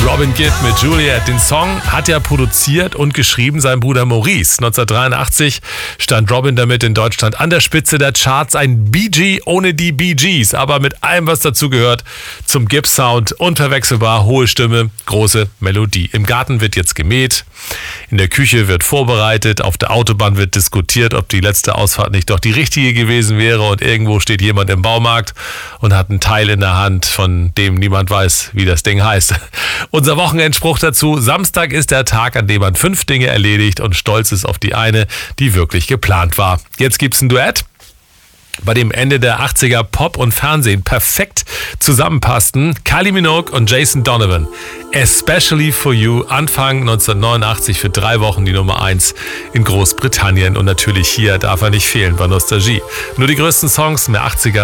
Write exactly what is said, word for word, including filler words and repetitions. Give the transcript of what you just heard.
Robin Gibb mit Juliet. Den Song hat ja produziert und geschrieben sein Bruder Maurice. neunzehnhundertdreiundachtzig stand Robin damit in Deutschland an der Spitze der Charts. Ein Bee Gee ohne die Bee Gees, aber mit allem, was dazu gehört. Zum Gibb-Sound, unverwechselbar, hohe Stimme, große Melodie. Im Garten wird jetzt gemäht, in der Küche wird vorbereitet, auf der Autobahn wird diskutiert, ob die letzte Ausfahrt nicht doch die richtige gewesen wäre, und irgendwo steht jemand im Baumarkt und hat ein Teil in der Hand, von dem niemand weiß, wie das Ding heißt. Unser Wochenendspruch dazu: Samstag ist der Tag, an dem man fünf Dinge erledigt und stolz ist auf die eine, die wirklich geplant war. Jetzt gibt's ein Duett, bei dem Ende der achtziger Pop und Fernsehen perfekt zusammenpassten. Kylie Minogue und Jason Donovan. Especially for You, Anfang neunzehnhundertneunundachtzig für drei Wochen die Nummer eins in Großbritannien. Und natürlich hier darf er nicht fehlen bei Nostalgie. Nur die größten Songs, mehr achtziger.